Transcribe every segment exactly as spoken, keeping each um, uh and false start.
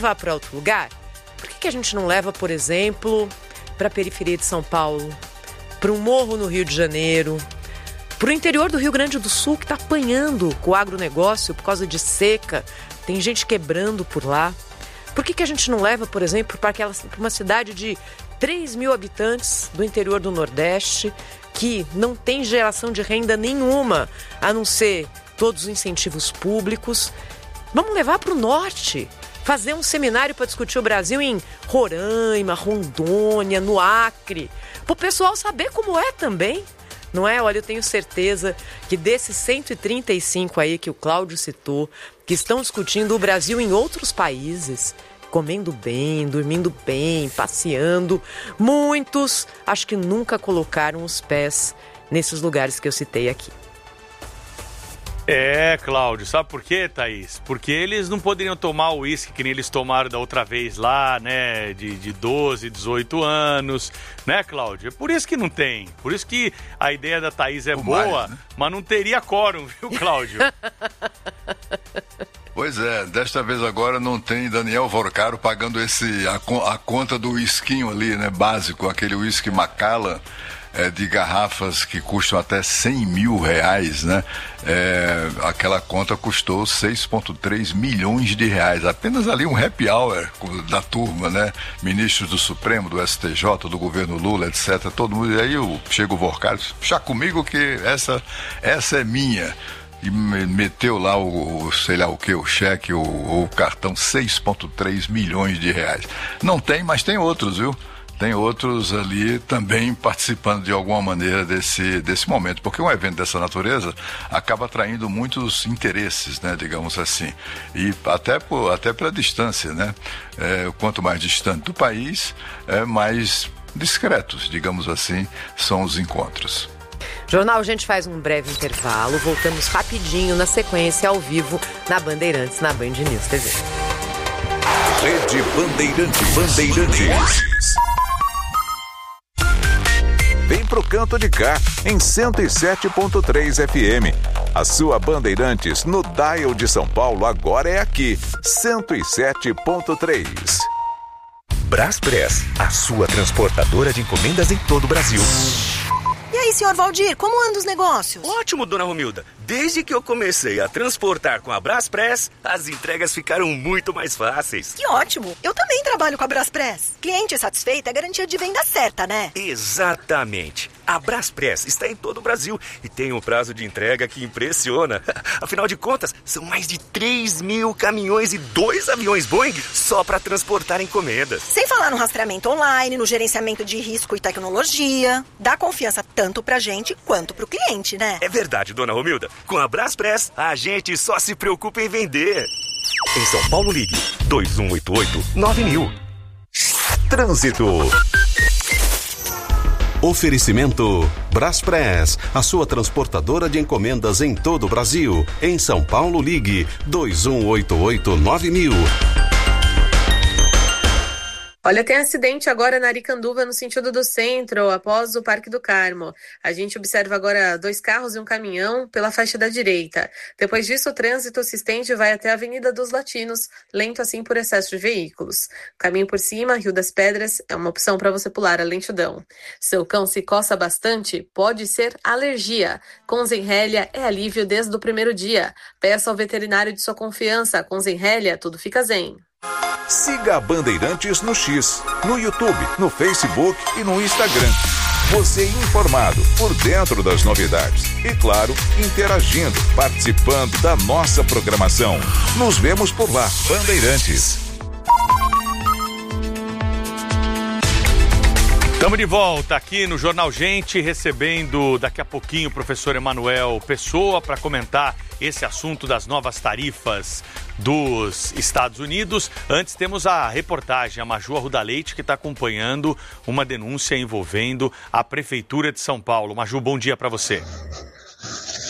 levar para outro lugar? Por que, que a gente não leva, por exemplo, para a periferia de São Paulo, para um morro no Rio de Janeiro, para o interior do Rio Grande do Sul, que está apanhando com o agronegócio por causa de seca, tem gente quebrando por lá? Por que, que a gente não leva, por exemplo, para aquela, para uma cidade de três mil habitantes do interior do Nordeste, que não tem geração de renda nenhuma, a não ser todos os incentivos públicos? Vamos levar para o Norte, fazer um seminário para discutir o Brasil em Roraima, Rondônia, no Acre, para o pessoal saber como é também. Não é? Olha, eu tenho certeza que desses cento e trinta e cinco aí que o Cláudio citou, que estão discutindo o Brasil em outros países, comendo bem, dormindo bem, passeando, muitos acho que nunca colocaram os pés nesses lugares que eu citei aqui. É, Cláudio, sabe por quê, Thaís? Porque eles não poderiam tomar o uísque que nem eles tomaram da outra vez lá, né, de, de doze, dezoito anos, né, Cláudio? É por isso que não tem, por isso que a ideia da Thaís é boa, mais, né? Mas não teria quórum, viu, Cláudio? Pois é, desta vez agora não tem Daniel Vorcaro pagando esse, a, a conta do uisquinho ali, né, básico, aquele uísque Macallan, é, de garrafas que custam até cem mil reais, né? É, aquela conta custou seis vírgula três milhões de reais, apenas ali um happy hour da turma, né? Ministros do Supremo, do S T J, do governo Lula, etcétera. Todo mundo, e aí eu chego o Vorcaro, chá comigo que essa, essa é minha. E meteu lá o, o sei lá o que, o cheque ou o, o cartão, seis vírgula três milhões de reais. Não tem, mas tem outros, viu? Tem outros ali também participando de alguma maneira desse, desse momento, porque um evento dessa natureza acaba atraindo muitos interesses, né, digamos assim, e até, por, até pela distância, né? É, quanto mais distante do país, é, mais discretos, digamos assim, são os encontros. Jornal, a gente faz um breve intervalo, voltamos rapidinho na sequência ao vivo na Bandeirantes, na Band News T V. Rede Bandeirantes. Bandeirantes. Vem pro canto de cá, em cento e sete ponto três F M. A sua Bandeirantes no dial de São Paulo agora é aqui, cento e sete ponto três. Braspress, a sua transportadora de encomendas em todo o Brasil. E aí, senhor Valdir, como andam os negócios? Ótimo, dona Romilda. Desde que eu comecei a transportar com a Braspress, as entregas ficaram muito mais fáceis. Que ótimo! Eu também trabalho com a Braspress. Cliente satisfeito é garantia de venda certa, né? Exatamente. A Braspress está em todo o Brasil e tem um prazo de entrega que impressiona. Afinal de contas, são mais de três mil caminhões e dois aviões Boeing só para transportar encomendas. Sem falar no rastreamento online, no gerenciamento de risco e tecnologia. Dá confiança tanto pra gente quanto pro cliente, né? É verdade, dona Romilda. Com a Braspress, a gente só se preocupa em vender. Em São Paulo, ligue dois um oito oito nove mil. Trânsito. Oferecimento Braspress, a sua transportadora de encomendas em todo o Brasil. Em São Paulo, ligue dois um oito oito nove mil. Olha, tem acidente agora na Aricanduva, no sentido do centro, após o Parque do Carmo. A gente observa agora dois carros e um caminhão pela faixa da direita. Depois disso, o trânsito se estende e vai até a Avenida dos Latinos, lento assim por excesso de veículos. Caminho por cima, Rio das Pedras, é uma opção para você pular a lentidão. Seu cão se coça bastante? Pode ser alergia. Com Zenrelia é alívio desde o primeiro dia. Peça ao veterinário de sua confiança. Com Zenrelia, tudo fica zen. Siga a Bandeirantes no X, no YouTube, no Facebook e no Instagram. Você informado, por dentro das novidades. E claro, interagindo, participando da nossa programação. Nos vemos por lá, Bandeirantes. Estamos de volta aqui no Jornal Gente, recebendo daqui a pouquinho o professor Emanuel Pessoa para comentar esse assunto das novas tarifas dos Estados Unidos. Antes temos a reportagem, a Maju Arruda Leite, que está acompanhando uma denúncia envolvendo a Prefeitura de São Paulo. Maju, bom dia para você.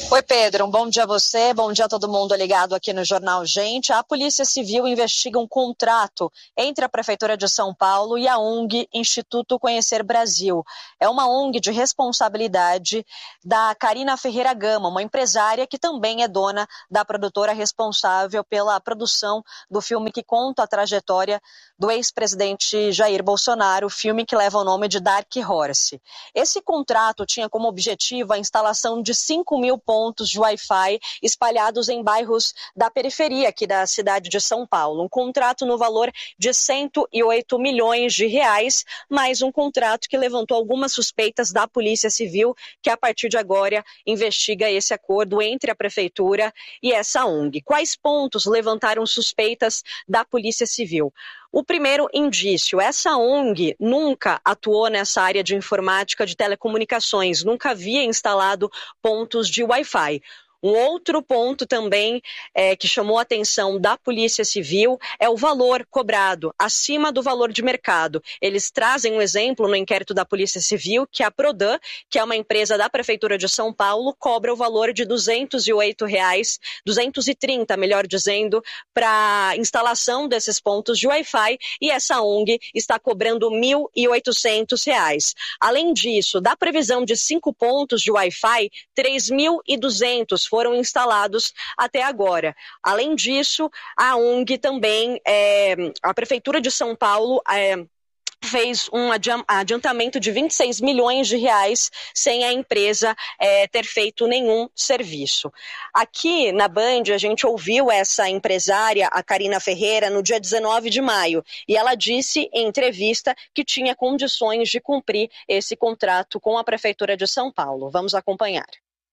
Oi, Pedro, um bom dia a você, bom dia a todo mundo ligado aqui no Jornal Gente. A Polícia Civil investiga um contrato entre a Prefeitura de São Paulo e a O N G Instituto Conhecer Brasil. É uma O N G de responsabilidade da Karina Ferreira Gama, uma empresária que também é dona da produtora responsável pela produção do filme que conta a trajetória do ex-presidente Jair Bolsonaro, o filme que leva o nome de Dark Horse. Esse contrato tinha como objetivo a instalação de cinco mil pontos pontos de Wi-Fi espalhados em bairros da periferia aqui da cidade de São Paulo. Um contrato no valor de cento e oito milhões de reais, mais um contrato que levantou algumas suspeitas da Polícia Civil, que a partir de agora investiga esse acordo entre a Prefeitura e essa O N G. Quais pontos levantaram suspeitas da Polícia Civil? O primeiro indício, essa O N G nunca atuou nessa área de informática de telecomunicações, nunca havia instalado pontos de Wi-Fi. Um outro ponto também é, que chamou a atenção da Polícia Civil é o valor cobrado, acima do valor de mercado. Eles trazem um exemplo no inquérito da Polícia Civil que a Prodan, que é uma empresa da Prefeitura de São Paulo, cobra o valor de duzentos e oito reais, duzentos e trinta, melhor dizendo, para a instalação desses pontos de Wi-Fi, e essa O N G está cobrando mil e oitocentos reais. Além disso, da previsão de cinco pontos de Wi-Fi, três mil e duzentos foram instalados até agora. Além disso, a O N G também, é, a Prefeitura de São Paulo é, fez um adiantamento de vinte e seis milhões de reais sem a empresa é, ter feito nenhum serviço. Aqui na Band a gente ouviu essa empresária, a Karina Ferreira, no dia dezenove de maio, e ela disse em entrevista que tinha condições de cumprir esse contrato com a Prefeitura de São Paulo. Vamos acompanhar.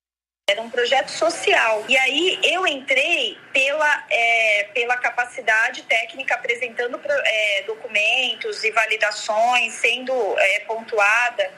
Era um projeto social. E aí eu entrei pela, é, pela capacidade técnica, apresentando é, documentos e validações, sendo é, pontuada.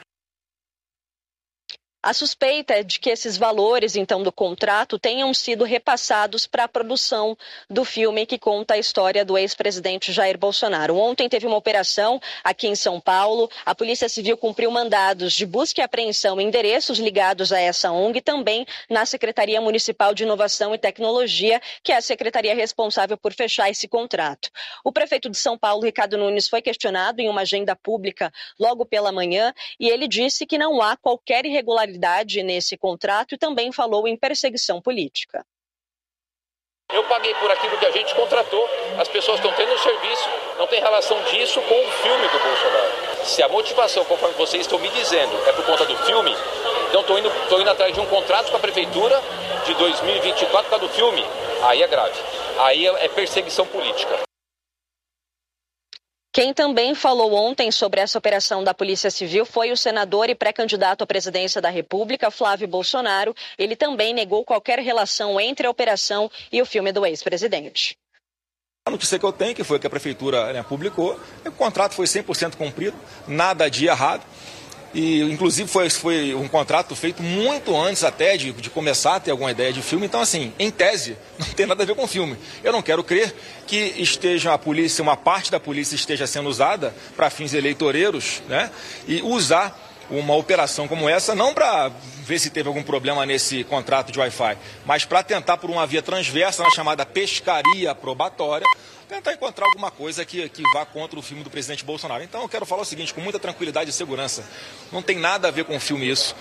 A suspeita é de que esses valores, então, do contrato tenham sido repassados para a produção do filme que conta a história do ex-presidente Jair Bolsonaro. Ontem teve uma operação aqui em São Paulo. A Polícia Civil cumpriu mandados de busca e apreensão em endereços ligados a essa O N G, também na Secretaria Municipal de Inovação e Tecnologia, que é a secretaria responsável por fechar esse contrato. O prefeito de São Paulo, Ricardo Nunes, foi questionado em uma agenda pública logo pela manhã e ele disse que não há qualquer irregularidade nesse contrato e também falou em perseguição política. Eu paguei por aquilo que a gente contratou, as pessoas estão tendo um serviço, não tem relação disso com o filme do Bolsonaro. Se a motivação, conforme vocês estão me dizendo, é por conta do filme, então estou indo, tô indo atrás de um contrato com a Prefeitura de dois mil e vinte e quatro por causa do filme, aí é grave, aí é perseguição política. Quem também falou ontem sobre essa operação da Polícia Civil foi o senador e pré-candidato à presidência da República, Flávio Bolsonaro. Ele também negou qualquer relação entre a operação e o filme do ex-presidente. A notícia que eu tenho, que foi que a Prefeitura, né, publicou, o contrato foi cem por cento cumprido, nada de errado. E, inclusive, foi, foi um contrato feito muito antes até de, de começar a ter alguma ideia de filme. Então, assim, em tese, não tem nada a ver com o filme. Eu não quero crer que esteja a polícia, uma parte da polícia esteja sendo usada para fins eleitoreiros, né? E usar uma operação como essa, não para ver se teve algum problema nesse contrato de Wi-Fi, mas para tentar, por uma via transversa, na chamada pescaria probatória, tentar encontrar alguma coisa que, que vá contra o filme do presidente Bolsonaro. Então eu quero falar o seguinte, com muita tranquilidade e segurança, não tem nada a ver com o filme isso.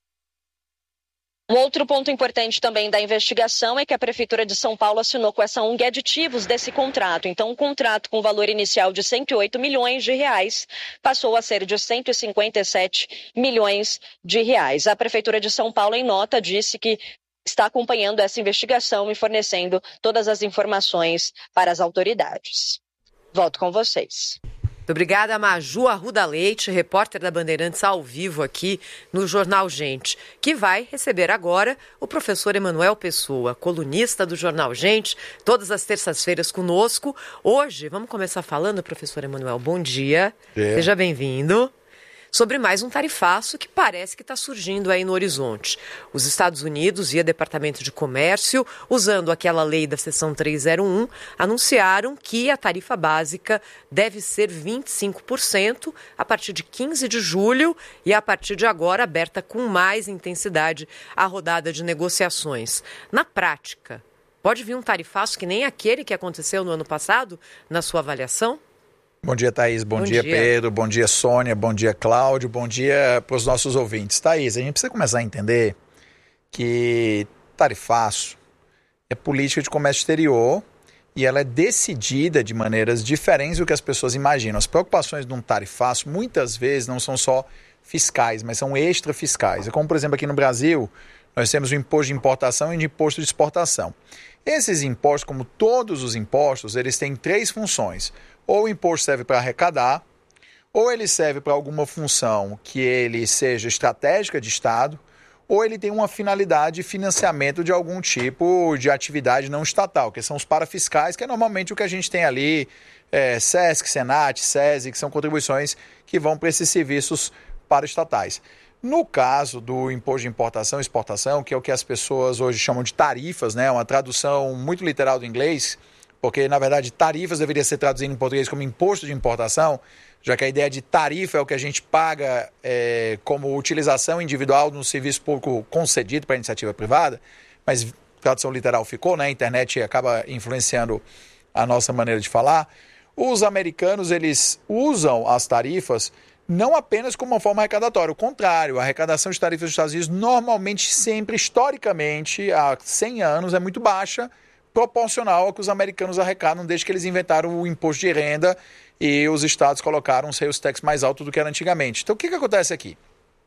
Um outro ponto importante também da investigação é que a Prefeitura de São Paulo assinou com essa O N G aditivos desse contrato. Então, um contrato com valor inicial de cento e oito milhões de reais passou a ser de cento e cinquenta e sete milhões de reais. A Prefeitura de São Paulo, em nota, disse que está acompanhando essa investigação e fornecendo todas as informações para as autoridades. Volto com vocês. Muito obrigada, Maju Arruda Leite, repórter da Bandeirantes ao vivo aqui no Jornal Gente, que vai receber agora o professor Emanuel Pessoa, colunista do Jornal Gente, todas as terças-feiras conosco. Hoje, vamos começar falando, professor Emanuel, bom dia, é. Seja bem-vindo. sobre mais um tarifaço que parece que está surgindo aí no horizonte. Os Estados Unidos, via Departamento de Comércio, usando aquela lei da seção trezentos e um, anunciaram que a tarifa básica deve ser vinte e cinco por cento a partir de quinze de julho e a partir de agora aberta com mais intensidade a rodada de negociações. Na prática, pode vir um tarifaço que nem aquele que aconteceu no ano passado, na sua avaliação? Bom dia, Thaís. Bom, bom dia, dia, Pedro. Bom dia, Sônia. Bom dia, Cláudio. Bom dia para os nossos ouvintes. Thaís, a gente precisa começar a entender que tarifaço é política de comércio exterior e ela é decidida de maneiras diferentes do que as pessoas imaginam. As preocupações de um tarifaço muitas vezes não são só fiscais, mas são extrafiscais. É como, por exemplo, aqui no Brasil, nós temos o imposto de importação e o imposto de exportação. Esses impostos, como todos os impostos, eles têm três funções. Ou o imposto serve para arrecadar, ou ele serve para alguma função que ele seja estratégica de Estado, ou ele tem uma finalidade de financiamento de algum tipo de atividade não estatal, que são os parafiscais, que é normalmente o que a gente tem ali, é, SESC, Senat, SESI, que são contribuições que vão para esses serviços paraestatais. No caso do imposto de importação e exportação, que é o que as pessoas hoje chamam de tarifas, né, uma tradução muito literal do inglês, porque, na verdade, tarifas deveria ser traduzido em português como imposto de importação, já que a ideia de tarifa é o que a gente paga é, como utilização individual de um serviço público concedido para a iniciativa privada, mas tradução literal ficou, né? A internet acaba influenciando a nossa maneira de falar. Os americanos, eles usam as tarifas não apenas como uma forma arrecadatória, o contrário, a arrecadação de tarifas dos Estados Unidos normalmente, sempre, historicamente, há cem anos, é muito baixa, proporcional ao que os americanos arrecadam desde que eles inventaram o imposto de renda e os estados colocaram um sales tax mais alto do que era antigamente. Então, o que, que acontece aqui?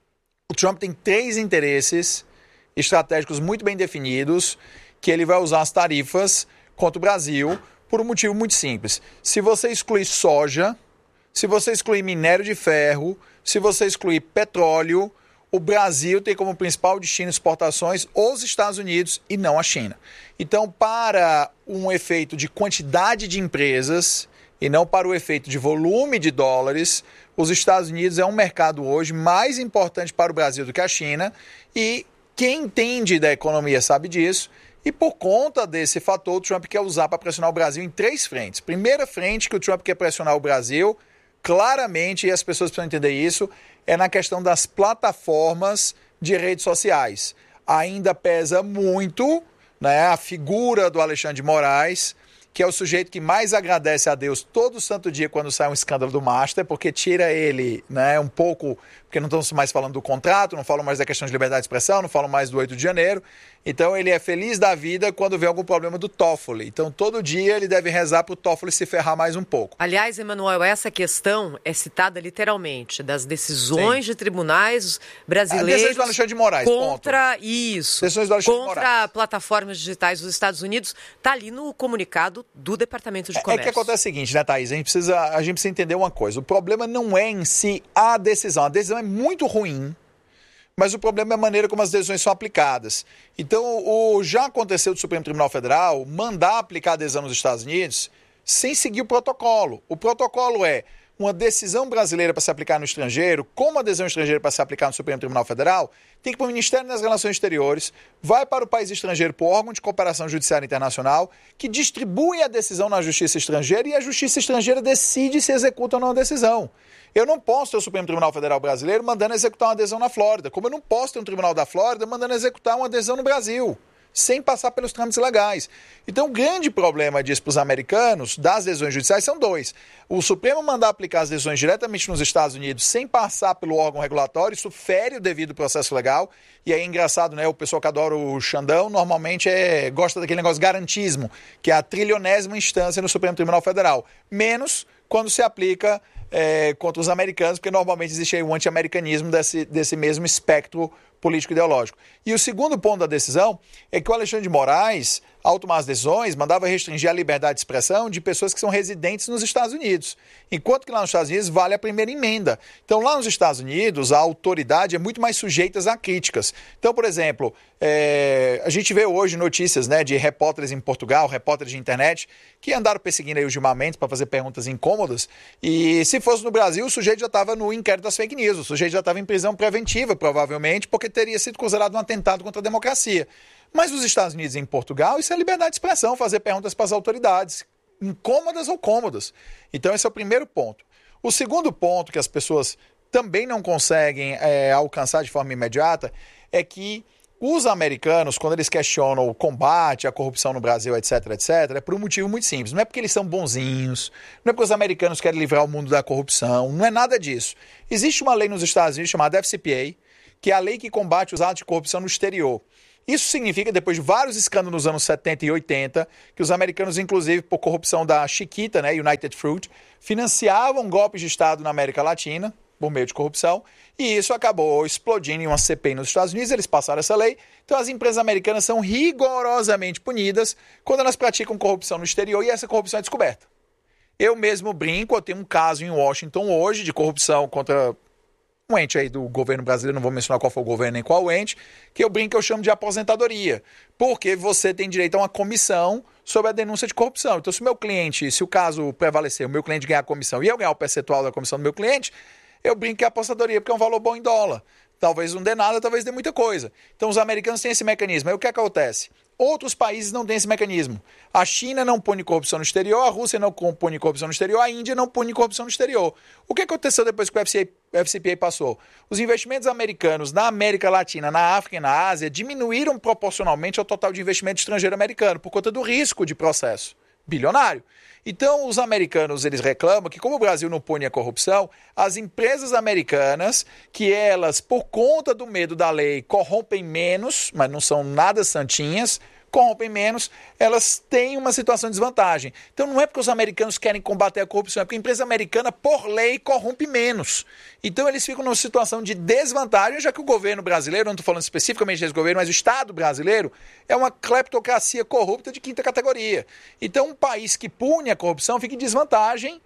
O Trump tem três interesses estratégicos muito bem definidos que ele vai usar as tarifas contra o Brasil por um motivo muito simples. Se você excluir soja, se você excluir minério de ferro, se você excluir petróleo, o Brasil tem como principal destino de exportações os Estados Unidos e não a China. Então, para um efeito de quantidade de empresas e não para o efeito de volume de dólares, os Estados Unidos é um mercado hoje mais importante para o Brasil do que a China e quem entende da economia sabe disso. E por conta desse fator, o Trump quer usar para pressionar o Brasil em três frentes. Primeira frente que o Trump quer pressionar o Brasil, claramente, e as pessoas precisam entender isso, é na questão das plataformas de redes sociais. Ainda pesa muito, né, a figura do Alexandre de Moraes, que é o sujeito que mais agradece a Deus todo santo dia quando sai um escândalo do Master, porque tira ele, né, um pouco, porque não estamos mais falando do contrato, não falam mais da questão de liberdade de expressão, não falam mais do oito de janeiro. Então ele é feliz da vida quando vê algum problema do Toffoli. Então todo dia ele deve rezar para o Toffoli se ferrar mais um pouco. Aliás, Emanuel, essa questão é citada literalmente das decisões Sim. de tribunais brasileiros decisões do Alexandre de Moraes, contra ponto. isso, decisões do Alexandre contra de Moraes. plataformas digitais dos Estados Unidos. Está ali no comunicado do Departamento de Comércio. É que acontece o seguinte, né, Thaís? A gente, precisa, a gente precisa entender uma coisa. O problema não é em si a decisão. A decisão é muito ruim, mas o problema é a maneira como as decisões são aplicadas. Então, o, já aconteceu do Supremo Tribunal Federal mandar aplicar a decisão nos Estados Unidos sem seguir o protocolo. O protocolo é uma decisão brasileira para se aplicar no estrangeiro, como a decisão estrangeira para se aplicar no Supremo Tribunal Federal, tem que ir para o Ministério das Relações Exteriores, vai para o país estrangeiro por órgão de cooperação judiciária internacional, que distribui a decisão na Justiça Estrangeira e a Justiça Estrangeira decide se executa ou não a decisão. Eu não posso ter o Supremo Tribunal Federal brasileiro mandando executar uma decisão na Flórida, como eu não posso ter um Tribunal da Flórida mandando executar uma decisão no Brasil, sem passar pelos trâmites legais. Então, o grande problema disso para os americanos, das decisões judiciais, são dois. O Supremo mandar aplicar as decisões diretamente nos Estados Unidos, sem passar pelo órgão regulatório, isso fere o devido processo legal. E aí é engraçado, né? O pessoal que adora o Xandão, normalmente é, gosta daquele negócio garantismo, que é a trilionésima instância no Supremo Tribunal Federal. Menos quando se aplica é, contra os americanos, porque normalmente existe aí um anti-americanismo desse, desse mesmo espectro político-ideológico. E o segundo ponto da decisão é que o Alexandre de Moraes, ao tomar as decisões, mandava restringir a liberdade de expressão de pessoas que são residentes nos Estados Unidos. Enquanto que lá nos Estados Unidos vale a primeira emenda. Então, lá nos Estados Unidos, a autoridade é muito mais sujeita a críticas. Então, por exemplo, é, a gente vê hoje notícias, né, de repórteres em Portugal, repórteres de internet, que andaram perseguindo aí o Gilmar Mendes para fazer perguntas incômodas. E se fosse no Brasil, o sujeito já estava no inquérito das fake news. O sujeito já estava em prisão preventiva, provavelmente, porque teria sido considerado um atentado contra a democracia. Mas nos Estados Unidos e em Portugal, isso é liberdade de expressão, fazer perguntas para as autoridades, incômodas ou cômodas. Então, esse é o primeiro ponto. O segundo ponto que as pessoas também não conseguem é, alcançar de forma imediata é que os americanos, quando eles questionam o combate à corrupção no Brasil, etc, etc, é por um motivo muito simples. Não é porque eles são bonzinhos, não é porque os americanos querem livrar o mundo da corrupção, não é nada disso. Existe uma lei nos Estados Unidos chamada F C P A, que é a lei que combate os atos de corrupção no exterior. Isso significa, depois de vários escândalos nos anos setenta e oitenta, que os americanos, inclusive por corrupção da Chiquita, né, United Fruit, financiavam golpes de Estado na América Latina, por meio de corrupção, e isso acabou explodindo em uma C P I nos Estados Unidos, eles passaram essa lei, então as empresas americanas são rigorosamente punidas quando elas praticam corrupção no exterior e essa corrupção é descoberta. Eu mesmo brinco, eu tenho um caso em Washington hoje de corrupção contra um ente aí do governo brasileiro, não vou mencionar qual foi o governo nem qual ente, que eu brinco, eu chamo de aposentadoria, porque você tem direito a uma comissão sobre a denúncia de corrupção. Então, se o meu cliente, se o caso prevalecer, o meu cliente ganhar a comissão e eu ganhar o percentual da comissão do meu cliente, eu brinco que é apostadoria, porque é um valor bom em dólar. Talvez não dê nada, talvez dê muita coisa. Então, os americanos têm esse mecanismo. Aí o que acontece? Outros países não têm esse mecanismo. A China não pune corrupção no exterior, a Rússia não pune corrupção no exterior, a Índia não pune corrupção no exterior. O que aconteceu depois que o F C P A passou? Os investimentos americanos na América Latina, na África e na Ásia diminuíram proporcionalmente ao total de investimento estrangeiro americano, por conta do risco de processo bilionário. Então, os americanos, eles reclamam que, como o Brasil não pune a corrupção, as empresas americanas, que elas, por conta do medo da lei, corrompem menos, mas não são nada santinhas, corrompem menos, elas têm uma situação de desvantagem. Então, não é porque os americanos querem combater a corrupção, é porque a empresa americana, por lei, corrompe menos. Então, eles ficam numa situação de desvantagem, já que o governo brasileiro, não estou falando especificamente desse governo, mas o Estado brasileiro é uma cleptocracia corrupta de quinta categoria. Então, um país que pune a corrupção fica em desvantagem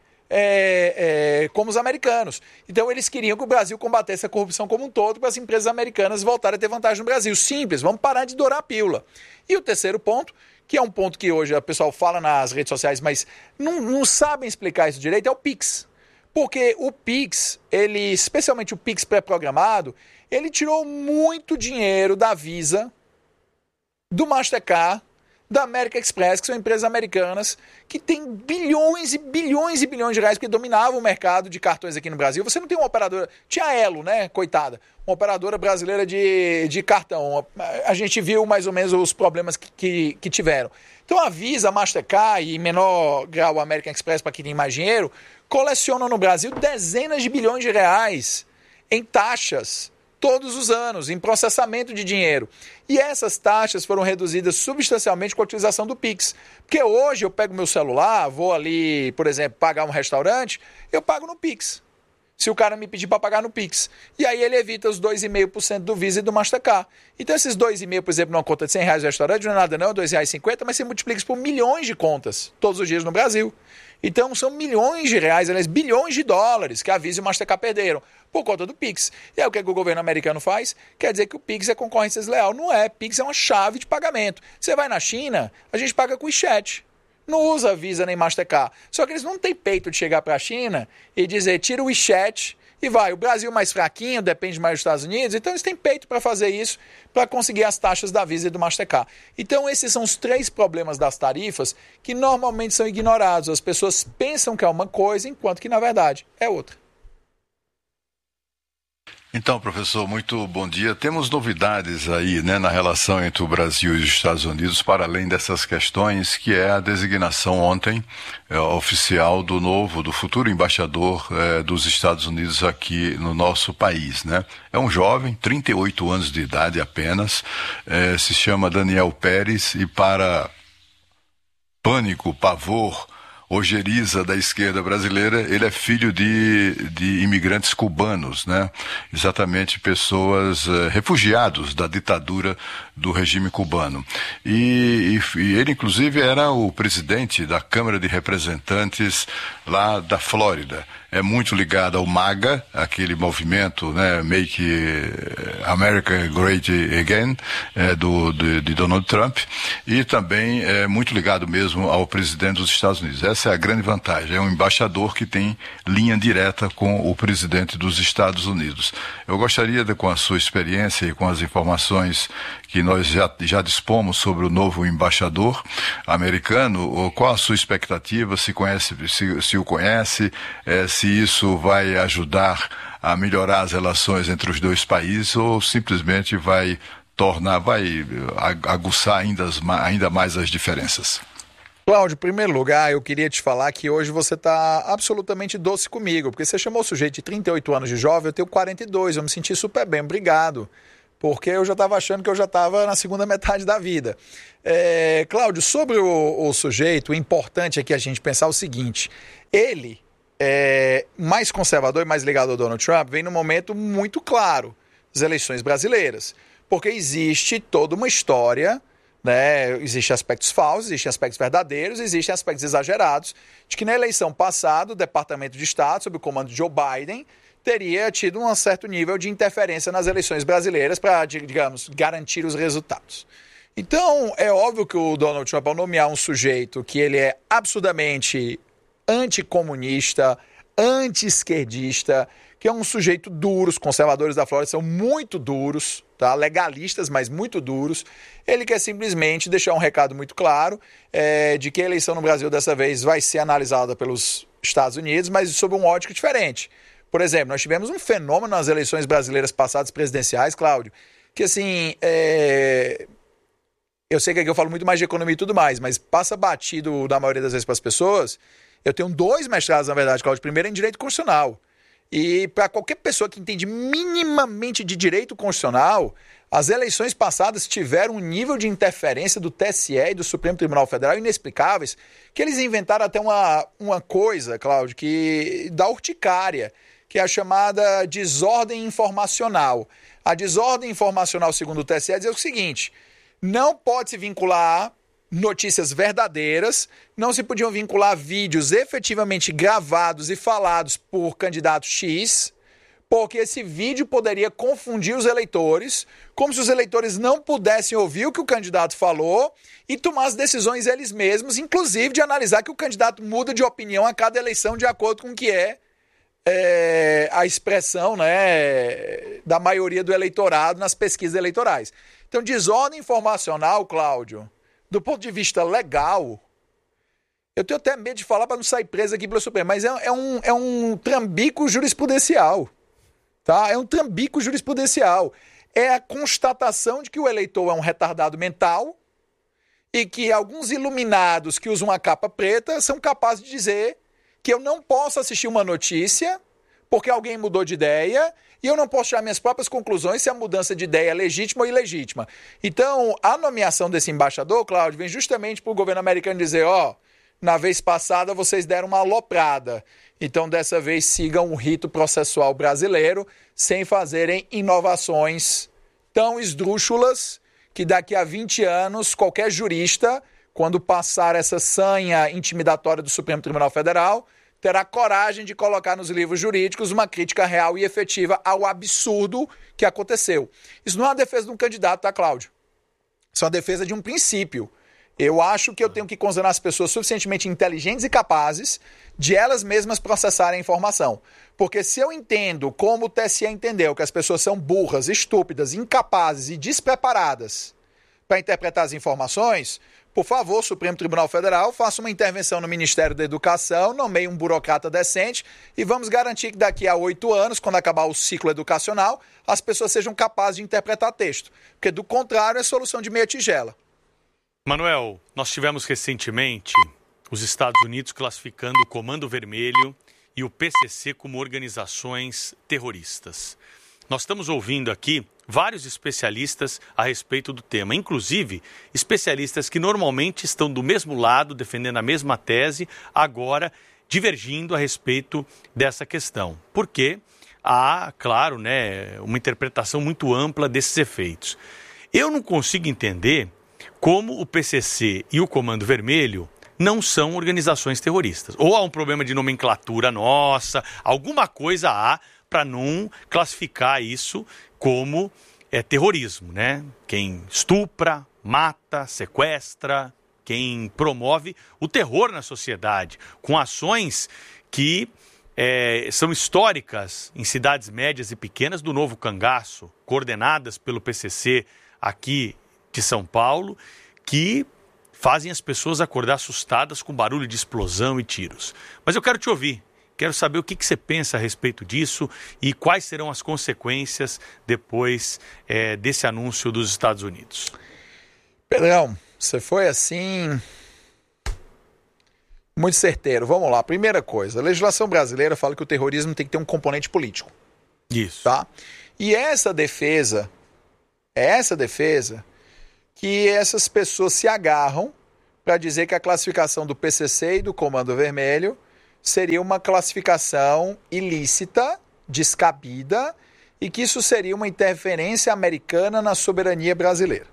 É, é, como os americanos. Então eles queriam que o Brasil combatesse a corrupção como um todo para as empresas americanas voltarem a ter vantagem no Brasil. Simples, vamos parar de dourar a pílula. E o terceiro ponto, que é um ponto que hoje o pessoal fala nas redes sociais, mas não, não sabem explicar isso direito, é o Pix. Porque o Pix, ele, especialmente o Pix pré-programado, ele tirou muito dinheiro da Visa, do Mastercard, da American Express, que são empresas americanas que têm bilhões e bilhões e bilhões de reais, porque dominavam o mercado de cartões aqui no Brasil. Você não tem uma operadora... Tinha a Elo, né, coitada? Uma operadora brasileira de, de cartão. A gente viu mais ou menos os problemas que, que, que tiveram. Então a Visa, a Mastercard e, em menor grau, a American Express, para quem tem mais dinheiro, colecionam no Brasil dezenas de bilhões de reais em taxas todos os anos, em processamento de dinheiro. E essas taxas foram reduzidas substancialmente com a utilização do Pix. Porque hoje eu pego meu celular, vou ali, por exemplo, pagar um restaurante, eu pago no Pix. Se o cara me pedir para pagar no Pix. E aí ele evita os dois vírgula cinco por cento do Visa e do Mastercard. Então esses dois vírgula cinco por cento, por exemplo, numa conta de cem reais no restaurante, não é nada não, dois reais e cinquenta, mas você multiplica isso por milhões de contas, todos os dias no Brasil. Então são milhões de reais, aliás, bilhões de dólares que a Visa e o Mastercard perderam por conta do Pix. E aí o que, é que o governo americano faz? Quer dizer que o Pix é concorrência desleal. Não é. Pix é uma chave de pagamento. Você vai na China, a gente paga com o WeChat. Não usa Visa nem Mastercard. Só que eles não têm peito de chegar para a China e dizer, tira o WeChat e vai. O Brasil mais fraquinho, depende mais dos Estados Unidos, então eles têm peito para fazer isso, para conseguir as taxas da Visa e do Mastercard. Então esses são os três problemas das tarifas que normalmente são ignorados. As pessoas pensam que é uma coisa, enquanto que na verdade é outra. Então, professor, muito bom dia. Temos novidades aí, né, na relação entre o Brasil e os Estados Unidos, para além dessas questões, que é a designação ontem é, oficial do novo, do futuro embaixador é, dos Estados Unidos aqui no nosso país, né? É um jovem, trinta e oito anos de idade apenas, é, se chama Daniel Pérez e, para pânico, pavor ojeriza da esquerda brasileira, ele é filho de, de imigrantes cubanos, né? Exatamente pessoas, uh, refugiados da ditadura do regime cubano. E, e, e ele, inclusive, era o presidente da Câmara de Representantes lá da Flórida. É muito ligado ao MAGA, aquele movimento, né, Make America Great Again, é, do, de, de Donald Trump, e também é muito ligado mesmo ao presidente dos Estados Unidos. Essa é a grande vantagem, é um embaixador que tem linha direta com o presidente dos Estados Unidos. Eu gostaria de, com a sua experiência e com as informações que nós já, já dispomos sobre o novo embaixador americano, qual a sua expectativa, se conhece, se, se o conhece, é, se isso vai ajudar a melhorar as relações entre os dois países ou simplesmente vai tornar, vai aguçar ainda, ainda mais as diferenças. Cláudio, em primeiro lugar, eu queria te falar que hoje você está absolutamente doce comigo, porque você chamou o sujeito de trinta e oito anos de jovem, eu tenho quarenta e dois, eu me senti super bem, obrigado. Porque eu já estava achando que eu já estava na segunda metade da vida. É, Cláudio, sobre o, o sujeito, o importante é que a gente pensar o seguinte, ele, é, mais conservador e mais ligado ao Donald Trump, vem num momento muito claro das eleições brasileiras, porque existe toda uma história, né, existem aspectos falsos, existem aspectos verdadeiros, existem aspectos exagerados, de que na eleição passada o Departamento de Estado, sob o comando de Joe Biden, teria tido um certo nível de interferência nas eleições brasileiras para, digamos, garantir os resultados. Então, é óbvio que o Donald Trump, ao nomear um sujeito que ele é absurdamente anticomunista, anti-esquerdista, que é um sujeito duro, os conservadores da Flórida são muito duros, tá? Legalistas, mas muito duros, ele quer simplesmente deixar um recado muito claro é, de que a eleição no Brasil dessa vez vai ser analisada pelos Estados Unidos, mas sob um ótico diferente. Por exemplo, nós tivemos um fenômeno nas eleições brasileiras passadas presidenciais, Cláudio, que assim, é... eu sei que aqui eu falo muito mais de economia e tudo mais, mas passa batido na maioria das vezes para as pessoas. Eu tenho dois mestrados, na verdade, Cláudio. Primeiro em Direito Constitucional. E para qualquer pessoa que entende minimamente de direito constitucional, as eleições passadas tiveram um nível de interferência do T S E e do Supremo Tribunal Federal inexplicáveis, que eles inventaram até uma, uma coisa, Cláudio, que dá urticária, que é a chamada desordem informacional. A desordem informacional, segundo o T S E, diz o seguinte, não pode se vincular notícias verdadeiras, não se podiam vincular vídeos efetivamente gravados e falados por candidato X, porque esse vídeo poderia confundir os eleitores, como se os eleitores não pudessem ouvir o que o candidato falou e tomar as decisões eles mesmos, inclusive de analisar que o candidato muda de opinião a cada eleição de acordo com o que é É, a expressão, né, da maioria do eleitorado nas pesquisas eleitorais. Então, desordem informacional, Cláudio, do ponto de vista legal, eu tenho até medo de falar para não sair preso aqui pelo Supremo, mas é, é, um, é um trambico jurisprudencial. Tá? É um trambico jurisprudencial. É a constatação de que o eleitor é um retardado mental e que alguns iluminados que usam a capa preta são capazes de dizer que eu não posso assistir uma notícia porque alguém mudou de ideia e eu não posso tirar minhas próprias conclusões se a mudança de ideia é legítima ou ilegítima. Então, a nomeação desse embaixador, Cláudio, vem justamente para o governo americano dizer, ó, na vez passada vocês deram uma aloprada, então dessa vez sigam o rito processual brasileiro sem fazerem inovações tão esdrúxulas que daqui a vinte anos qualquer jurista, quando passar essa sanha intimidatória do Supremo Tribunal Federal, terá coragem de colocar nos livros jurídicos uma crítica real e efetiva ao absurdo que aconteceu. Isso não é uma defesa de um candidato, tá, Cláudio? Isso é uma defesa de um princípio. Eu acho que eu tenho que considerar as pessoas suficientemente inteligentes e capazes de elas mesmas processarem a informação. Porque se eu entendo como o T S E entendeu que as pessoas são burras, estúpidas, incapazes e despreparadas para interpretar as informações, por favor, Supremo Tribunal Federal, faça uma intervenção no Ministério da Educação, nomeie um burocrata decente e vamos garantir que daqui a oito anos, quando acabar o ciclo educacional, as pessoas sejam capazes de interpretar texto. Porque, do contrário, é solução de meia tigela. Manuel, nós tivemos recentemente os Estados Unidos classificando o Comando Vermelho e o P C C como organizações terroristas. nós estamos ouvindo aqui vários especialistas a respeito do tema, inclusive especialistas que normalmente estão do mesmo lado, defendendo a mesma tese, agora divergindo a respeito dessa questão. Porque há, claro, né, uma interpretação muito ampla desses efeitos. Eu não consigo entender como o P C C e o Comando Vermelho não são organizações terroristas. Ou há um problema de nomenclatura nossa, alguma coisa há para não classificar isso como é, terrorismo, né? Quem estupra, mata, sequestra, quem promove o terror na sociedade, com ações que é, são históricas em cidades médias e pequenas do Novo Cangaço, coordenadas pelo P C C aqui de São Paulo, que fazem as pessoas acordar assustadas com barulho de explosão e tiros. Mas eu quero te ouvir. Quero saber o que, que você pensa a respeito disso e quais serão as consequências depois é, desse anúncio dos Estados Unidos. Pedrão, você foi assim muito certeiro. Vamos lá. Primeira coisa, a legislação brasileira fala que o terrorismo tem que ter um componente político. Isso. Tá? E essa defesa, é essa defesa que essas pessoas se agarram para dizer que a classificação do P C C e do Comando Vermelho seria uma classificação ilícita, descabida, e que isso seria uma interferência americana na soberania brasileira.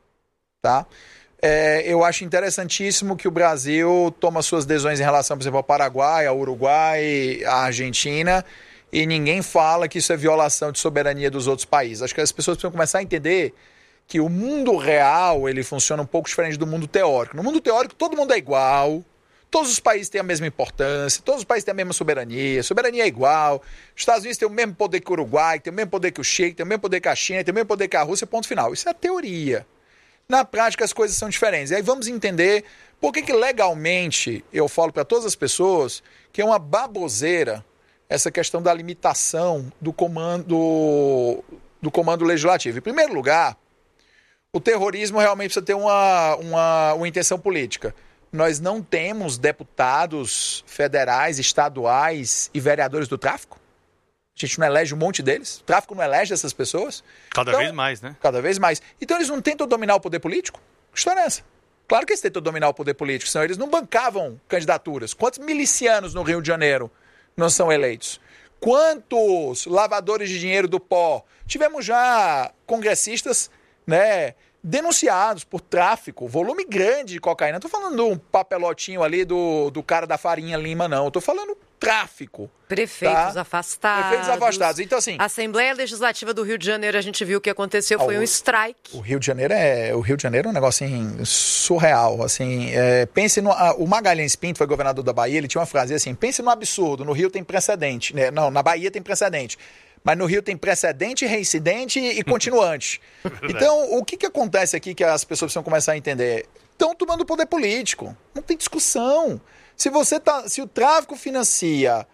Tá? É, eu acho interessantíssimo que o Brasil toma suas decisões em relação, por exemplo, ao Paraguai, ao Uruguai, à Argentina, e ninguém fala que isso é violação de soberania dos outros países. Acho que as pessoas precisam começar a entender que o mundo real ele funciona um pouco diferente do mundo teórico. No mundo teórico, todo mundo é igual. Todos os países têm a mesma importância, todos os países têm a mesma soberania, soberania é igual. Os Estados Unidos têm o mesmo poder que o Uruguai, tem o mesmo poder que o Chile, tem o mesmo poder que a China, tem o mesmo poder que a Rússia, ponto final. Isso é a teoria. Na prática, as coisas são diferentes. E aí vamos entender por que, que legalmente eu falo para todas as pessoas que é uma baboseira essa questão da limitação do comando, do comando legislativo. Em primeiro lugar, o terrorismo realmente precisa ter uma, uma, uma intenção política. Nós não temos deputados federais, estaduais e vereadores do tráfico? A gente não elege um monte deles? O tráfico não elege essas pessoas? Cada então, vez mais, né? Cada vez mais. Então eles não tentam dominar o poder político? Que história é essa? Claro que eles tentam dominar o poder político, senão eles não bancavam candidaturas. Quantos milicianos no Rio de Janeiro não são eleitos? Quantos lavadores de dinheiro do pó? Tivemos já congressistas, né, denunciados por tráfico, volume grande de cocaína. Não estou falando de um papelotinho ali do, do cara da Farinha Lima, não. Estou falando tráfico. Prefeitos tá? afastados. Prefeitos afastados. Então, assim... A Assembleia Legislativa do Rio de Janeiro, a gente viu o que aconteceu, foi o, um strike. O Rio de Janeiro é, o Rio de Janeiro é um negócio assim, surreal. Assim, é, pense no... A, o Magalhães Pinto foi governador da Bahia, ele tinha uma frase assim, pense no absurdo, no Rio tem precedente. Né? Não, na Bahia tem precedente. Mas no Rio tem precedente, reincidente e continuante. Então, o que, que acontece aqui que as pessoas precisam começar a entender? Estão tomando poder político. Não tem discussão. Se você tá, se o tráfico financia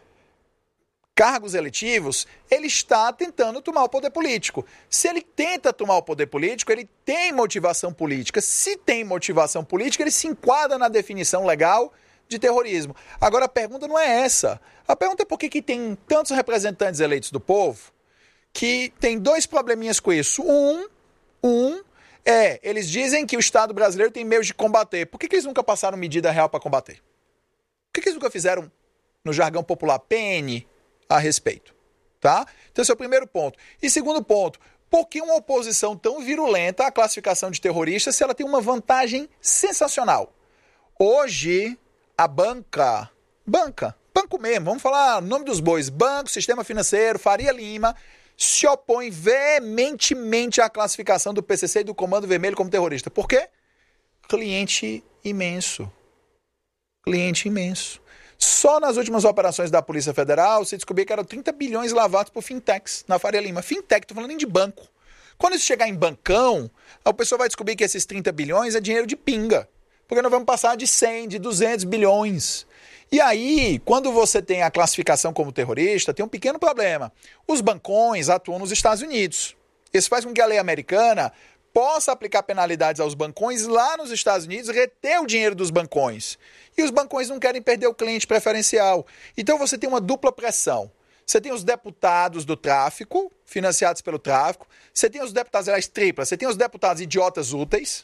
cargos eletivos, ele está tentando tomar o poder político. Se ele tenta tomar o poder político, ele tem motivação política. Se tem motivação política, ele se enquadra na definição legal de terrorismo. Agora, a pergunta não é essa. A pergunta é por que, que tem tantos representantes eleitos do povo que tem dois probleminhas com isso. Um, um é, eles dizem que o Estado brasileiro tem meios de combater. Por que, que eles nunca passaram medida real para combater? Por que, que eles nunca fizeram, no jargão popular, P N a respeito? Tá? Então, esse é o primeiro ponto. E segundo ponto, por que uma oposição tão virulenta à classificação de terrorista se ela tem uma vantagem sensacional? Hoje, a banca, banca, banco mesmo, vamos falar o nome dos bois, banco, sistema financeiro, Faria Lima, se opõe veementemente à classificação do P C C e do Comando Vermelho como terrorista. Por quê? Cliente imenso. Cliente imenso. Só nas últimas operações da Polícia Federal, você descobriu que eram trinta bilhões lavados por fintechs na Faria Lima. Fintech, estou falando nem de banco. Quando isso chegar em bancão, a pessoa vai descobrir que esses trinta bilhões é dinheiro de pinga. Porque nós vamos passar de cem, de duzentos bilhões. E aí, quando você tem a classificação como terrorista, tem um pequeno problema. Os bancões atuam nos Estados Unidos. Isso faz com que a lei americana possa aplicar penalidades aos bancões lá nos Estados Unidos, reter o dinheiro dos bancões. E os bancões não querem perder o cliente preferencial. Então você tem uma dupla pressão. Você tem os deputados do tráfico, financiados pelo tráfico. Você tem os deputados, aliás, triplas. Você tem os deputados idiotas úteis.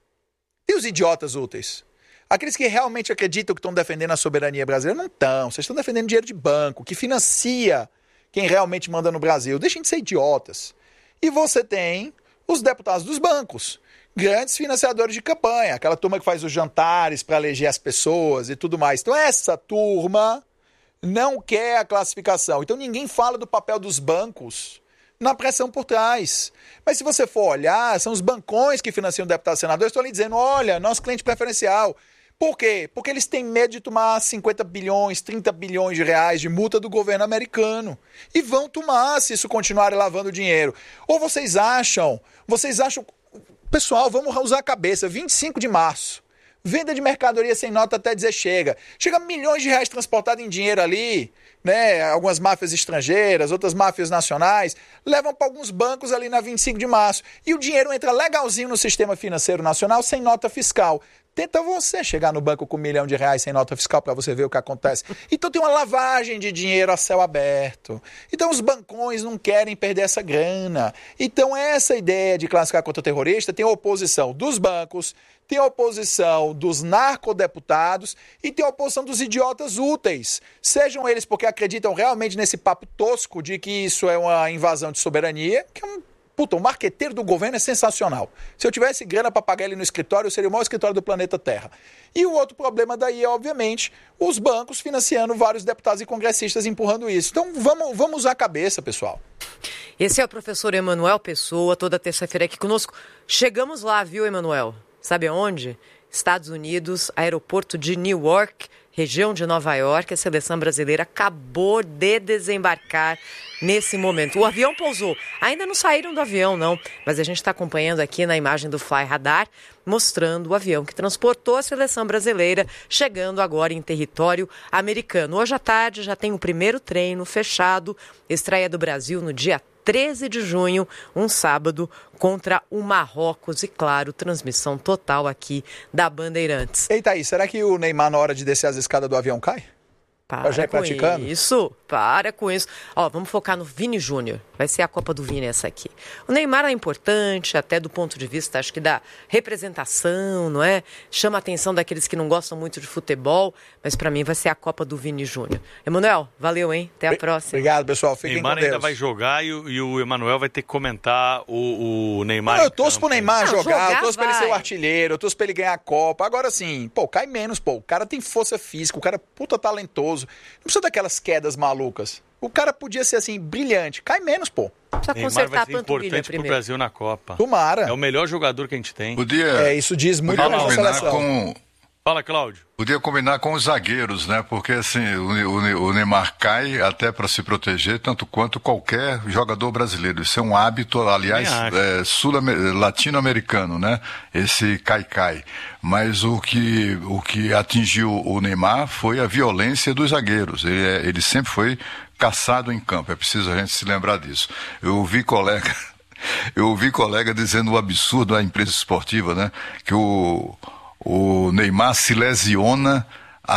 E os idiotas úteis? Aqueles que realmente acreditam que estão defendendo a soberania brasileira, não estão. Vocês estão defendendo dinheiro de banco, que financia quem realmente manda no Brasil. Deixem de ser idiotas. E você tem os deputados dos bancos, grandes financiadores de campanha, aquela turma que faz os jantares para eleger as pessoas e tudo mais. Então essa turma não quer a classificação. Então ninguém fala do papel dos bancos na pressão por trás. Mas se você for olhar, são os bancões que financiam deputados e senadores, estão ali dizendo, olha, nosso cliente preferencial. Por quê? Porque eles têm medo de tomar cinquenta bilhões, trinta bilhões de reais de multa do governo americano. E vão tomar se isso continuarem lavando dinheiro. Ou vocês acham, vocês acham, pessoal, vamos usar a cabeça, vinte e cinco de março. Venda de mercadoria sem nota até dizer chega. Chega milhões de reais transportados em dinheiro ali, né? Algumas máfias estrangeiras, outras máfias nacionais, levam para alguns bancos ali na vinte e cinco de março. E o dinheiro entra legalzinho no sistema financeiro nacional sem nota fiscal. Tenta você chegar no banco com um milhão de reais sem nota fiscal para você ver o que acontece. Então tem uma lavagem de dinheiro a céu aberto. Então os bancões não querem perder essa grana. Então essa ideia de classificar contra terrorista tem a oposição dos bancos, tem a oposição dos narcodeputados e tem a oposição dos idiotas úteis. Sejam eles porque acreditam realmente nesse papo tosco de que isso é uma invasão de soberania, que é um Puta, o marqueteiro do governo é sensacional. Se eu tivesse grana para pagar ele no escritório, eu seria o maior escritório do planeta Terra. E o outro problema daí é, obviamente, os bancos financiando vários deputados e congressistas empurrando isso. Então, vamos, vamos usar a cabeça, pessoal. Esse é o professor Emanuel Pessoa, toda terça-feira aqui conosco. Chegamos lá, viu, Emanuel? Sabe aonde? Estados Unidos, aeroporto de Newark, região de Nova York. A seleção brasileira acabou de desembarcar nesse momento. O avião pousou. Ainda não saíram do avião, não. Mas a gente está acompanhando aqui na imagem do Fly Radar, mostrando o avião que transportou a seleção brasileira, chegando agora em território americano. Hoje à tarde já tem o primeiro treino fechado. Estreia do Brasil no dia treze de junho, um sábado, contra o Marrocos. E, claro, transmissão total aqui da Bandeirantes. Eita aí, será que o Neymar, na hora de descer as escadas do avião, cai? Para já é com praticando? isso, para com isso. Ó, vamos focar no Vini Júnior. Vai ser a Copa do Vini essa aqui. O Neymar é importante, até do ponto de vista, acho que da representação, não é? Chama a atenção daqueles que não gostam muito de futebol, mas para mim vai ser a Copa do Vini Júnior. Emanuel, valeu, hein? Até a próxima. Obrigado, pessoal. Fiquem Neymar com Deus. ainda vai jogar e, e o Emanuel vai ter que comentar o, o Neymar. Não, eu torço pro Neymar Não, jogar, jogar eu torço pra ele vai. ser o artilheiro, eu torço pra ele ganhar a Copa. Agora sim, pô, cai menos, pô. O cara tem força física, o cara é puta talentoso. Não precisa daquelas quedas malucas. O cara podia ser assim, brilhante. Cai menos, pô. Precisa Neymar consertar vai a ser panturrilha importante pro primeiro. Brasil na Copa. Tomara. É o melhor jogador que a gente tem. Podia, É, isso diz muito podia da nossa combinar seleção. com Fala, Cláudio. Podia combinar com os zagueiros, né? Porque assim, o, o, o Neymar cai até para se proteger, tanto quanto qualquer jogador brasileiro. Isso é um hábito, aliás, é, sul- latino-americano, né? Esse cai-cai. Mas o que, o que atingiu o Neymar foi a violência dos zagueiros. Ele, é, ele sempre foi caçado em campo. É preciso a gente se lembrar disso. Eu ouvi colega, eu ouvi colega dizendo o absurdo da imprensa esportiva, né? Que o O Neymar se lesiona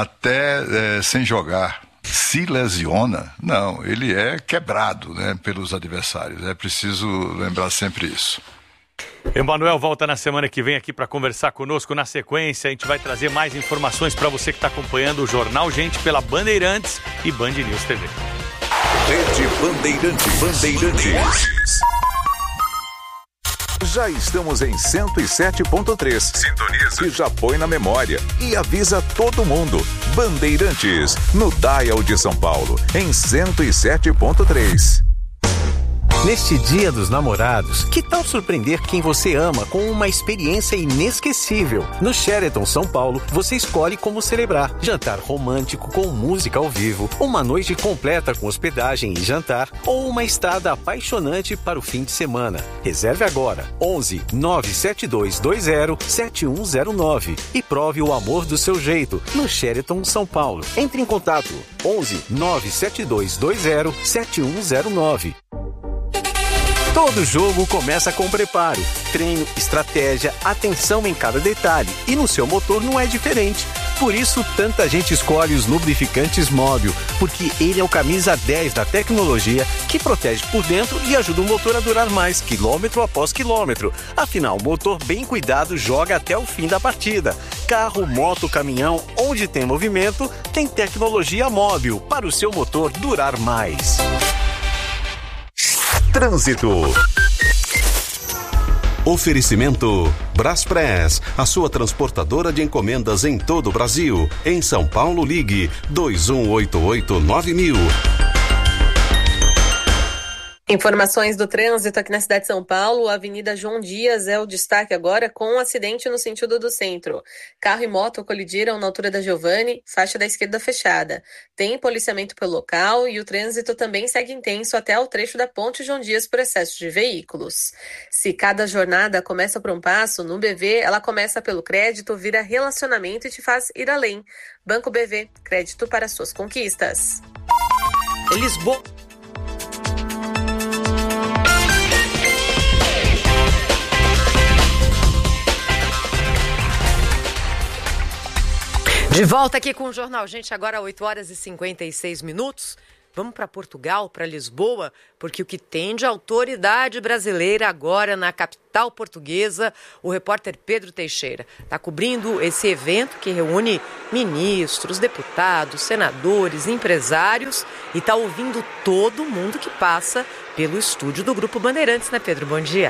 até é, sem jogar. Se lesiona? Não, ele é quebrado, né, pelos adversários. É preciso lembrar sempre isso. Emanuel volta na semana que vem aqui para conversar conosco. Na sequência, a gente vai trazer mais informações para você que está acompanhando o Jornal Gente pela Bandeirantes e Band News T V. Rede Bandeirantes. Bandeirantes. Já estamos em cento e sete ponto três. Sintoniza. Que já põe na memória e avisa todo mundo. Bandeirantes, no Dial de São Paulo, em cento e sete ponto três. Neste Dia dos Namorados, que tal surpreender quem você ama com uma experiência inesquecível? No Sheraton São Paulo, você escolhe como celebrar. Jantar romântico com música ao vivo, uma noite completa com hospedagem e jantar, ou uma estada apaixonante para o fim de semana. Reserve agora, onze nove sete dois dois zero sete um zero nove e prove o amor do seu jeito no Sheraton São Paulo. Entre em contato, onze nove sete dois dois zero sete um zero nove. Todo jogo começa com preparo, treino, estratégia, atenção em cada detalhe. E no seu motor não é diferente. Por isso, tanta gente escolhe os lubrificantes Móbil, porque ele é o camisa dez da tecnologia que protege por dentro e ajuda o motor a durar mais, quilômetro após quilômetro. Afinal, o motor bem cuidado joga até o fim da partida. Carro, moto, caminhão, onde tem movimento, tem tecnologia Móbil para o seu motor durar mais. Trânsito. Oferecimento Braspress, a sua transportadora de encomendas em todo o Brasil. Em São Paulo, ligue dois um oito oito nove mil. Informações do trânsito aqui na cidade de São Paulo. A Avenida João Dias é o destaque agora, com um acidente no sentido do centro. Carro e moto colidiram na altura da Giovanni, faixa da esquerda fechada. Tem policiamento pelo local e o trânsito também segue intenso até o trecho da Ponte João Dias por excesso de veículos. Se cada jornada começa por um passo, no B V ela começa pelo crédito, vira relacionamento e te faz ir além. Banco B V, crédito para suas conquistas. Lisboa. De volta aqui com o Jornal Gente, agora oito horas e cinquenta e seis minutos. Vamos para Portugal, para Lisboa, porque o que tem de autoridade brasileira agora na capital portuguesa, o repórter Pedro Teixeira está cobrindo esse evento que reúne ministros, deputados, senadores, empresários e está ouvindo todo mundo que passa pelo estúdio do Grupo Bandeirantes, né, Pedro? Bom dia.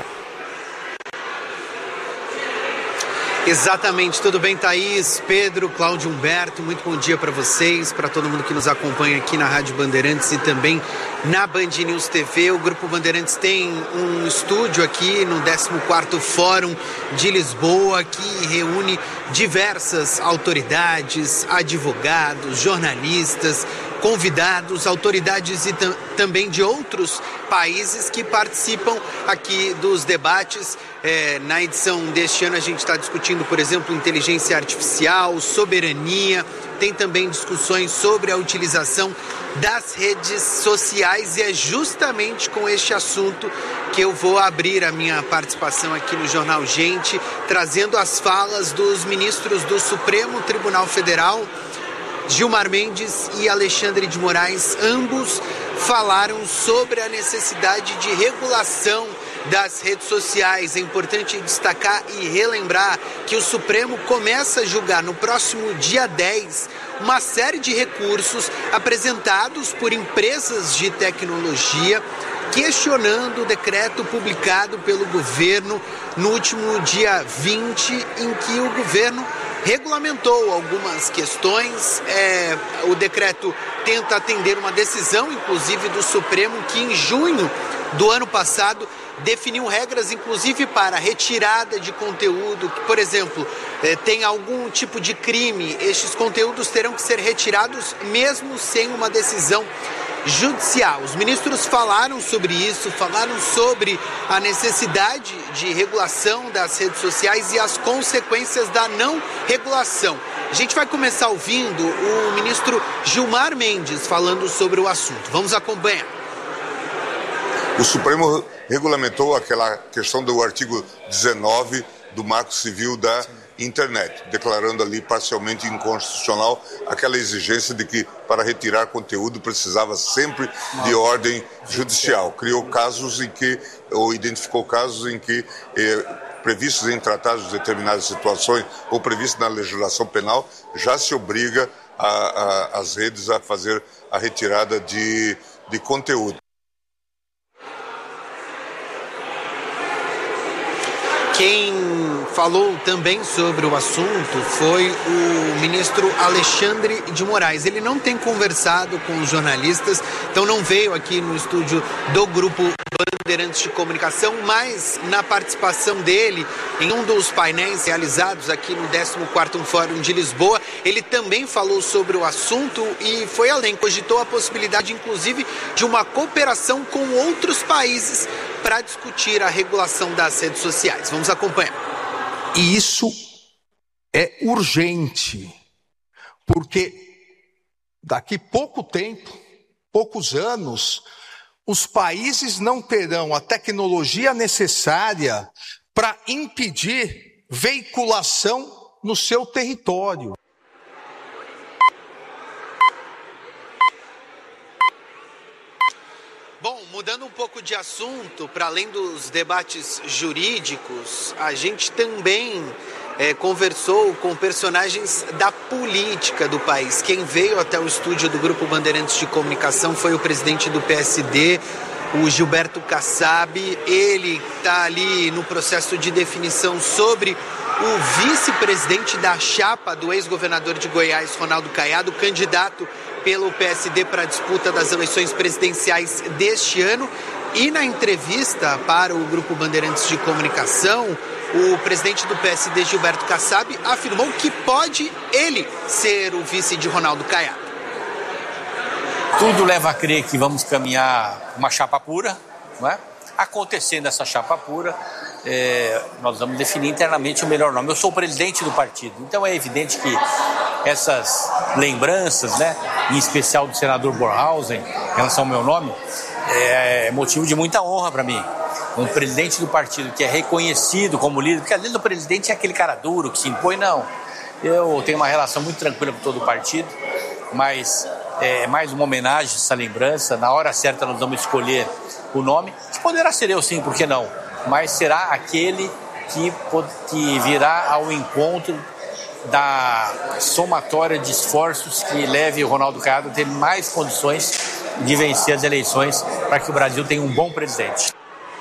Exatamente, tudo bem, Thaís, Pedro, Cláudio, Humberto, muito bom dia para vocês, para todo mundo que nos acompanha aqui na Rádio Bandeirantes e também na Band News T V. O Grupo Bandeirantes tem um estúdio aqui no décimo quarto Fórum de Lisboa, que reúne diversas autoridades, advogados, jornalistas, convidados, autoridades e tam- também de outros países que participam aqui dos debates. É, na edição deste ano a gente está discutindo, por exemplo, inteligência artificial, soberania, tem também discussões sobre a utilização das redes sociais e é justamente com este assunto que eu vou abrir a minha participação aqui no Jornal Gente, trazendo as falas dos ministros do Supremo Tribunal Federal, Gilmar Mendes e Alexandre de Moraes. Ambos falaram sobre a necessidade de regulação das redes sociais. É importante destacar e relembrar que o Supremo começa a julgar no próximo dia dez uma série de recursos apresentados por empresas de tecnologia questionando o decreto publicado pelo governo no último dia vinte, em que o governo regulamentou algumas questões. É, o decreto tenta atender uma decisão, inclusive, do Supremo, que em junho do ano passado definiu regras, inclusive, para retirada de conteúdo que, por exemplo, eh, tem algum tipo de crime. Estes conteúdos terão que ser retirados mesmo sem uma decisão judicial. Os ministros falaram sobre isso, falaram sobre a necessidade de regulação das redes sociais e as consequências da não regulação. A gente vai começar ouvindo o ministro Gilmar Mendes falando sobre o assunto. Vamos acompanhar. O Supremo regulamentou aquela questão do artigo dezenove do Marco Civil da Internet, declarando ali parcialmente inconstitucional aquela exigência de que para retirar conteúdo precisava sempre de ordem judicial. Criou casos em que, ou identificou casos em que, eh, previstos em tratados de determinadas situações ou previstos na legislação penal, já se obriga a, a, as redes a fazer a retirada de, de conteúdo. Quem falou também sobre o assunto foi o ministro Alexandre de Moraes. Ele não tem conversado com os jornalistas, então não veio aqui no estúdio do Grupo Bandeirantes de Comunicação, mas na participação dele em um dos painéis realizados aqui no décimo quarto Fórum de Lisboa, ele também falou sobre o assunto e foi além, cogitou a possibilidade, inclusive, de uma cooperação com outros países para discutir a regulação das redes sociais. Vamos acompanhar. E isso é urgente, porque daqui pouco tempo, poucos anos, os países não terão a tecnologia necessária para impedir veiculação no seu território. Bom, mudando um pouco de assunto, para além dos debates jurídicos, a gente também é, conversou com personagens da política do país. Quem veio até o estúdio do Grupo Bandeirantes de Comunicação foi o presidente do P S D, o Gilberto Kassab. Ele está ali no processo de definição sobre o vice-presidente da chapa do ex-governador de Goiás, Ronaldo Caiado, candidato pelo P S D para a disputa das eleições presidenciais deste ano. E na entrevista para o Grupo Bandeirantes de Comunicação, o presidente do P S D, Gilberto Kassab, afirmou que pode ele ser o vice de Ronaldo Caiado. Tudo leva a crer que vamos caminhar uma chapa pura, não é? Acontecendo essa chapa pura, é, nós vamos definir internamente o melhor nome. Eu sou o presidente do partido, então é evidente que essas lembranças, né, em especial do senador Bornhausen, em relação ao meu nome, é motivo de muita honra para mim. Um presidente do partido que é reconhecido como líder, porque às vezes o presidente é aquele cara duro que se impõe, não. Eu tenho uma relação muito tranquila com todo o partido, mas é mais uma homenagem, essa lembrança. Na hora certa nós vamos escolher o nome, que poderá ser eu sim, por que não? Mas será aquele que, que virá ao encontro da somatória de esforços que leve o Ronaldo Caiado a ter mais condições de vencer as eleições para que o Brasil tenha um bom presidente.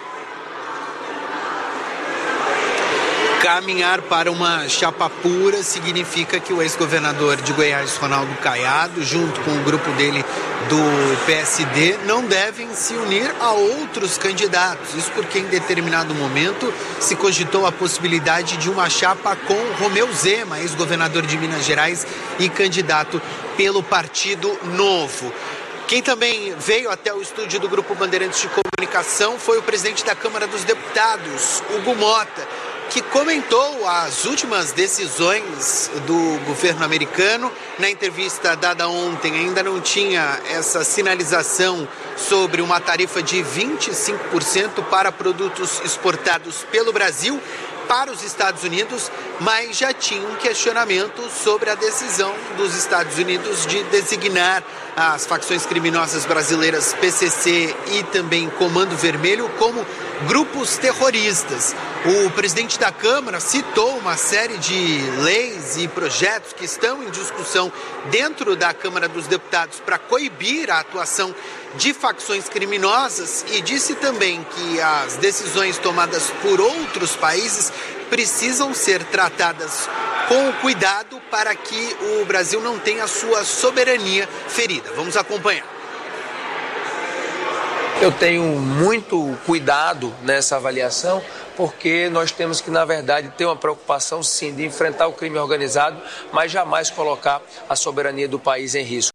Caminhar para uma chapa pura significa que o ex-governador de Goiás, Ronaldo Caiado, junto com o grupo dele do P S D, não devem se unir a outros candidatos. Isso porque em determinado momento se cogitou a possibilidade de uma chapa com Romeu Zema, ex-governador de Minas Gerais e candidato pelo Partido Novo. Quem também veio até o estúdio do Grupo Bandeirantes de Comunicação foi o presidente da Câmara dos Deputados, Hugo Mota, que comentou as últimas decisões do governo americano. Na entrevista dada ontem, ainda não tinha essa sinalização sobre uma tarifa de vinte e cinco por cento para produtos exportados pelo Brasil para os Estados Unidos, mas já tinha um questionamento sobre a decisão dos Estados Unidos de designar as facções criminosas brasileiras P C C e também Comando Vermelho como grupos terroristas. O presidente da Câmara citou uma série de leis e projetos que estão em discussão dentro da Câmara dos Deputados para coibir a atuação de facções criminosas e disse também que as decisões tomadas por outros países precisam ser tratadas com cuidado para que o Brasil não tenha a sua soberania ferida. Vamos acompanhar. Eu tenho muito cuidado nessa avaliação, porque nós temos que, na verdade, ter uma preocupação, sim, de enfrentar o crime organizado, mas jamais colocar a soberania do país em risco.